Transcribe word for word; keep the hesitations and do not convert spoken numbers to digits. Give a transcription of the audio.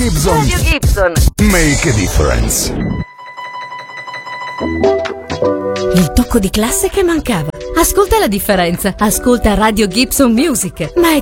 Gibson. Radio Gibson. Make a difference. Il tocco di classe che mancava. Ascolta la differenza. Ascolta Radio Gibson Music. Ma è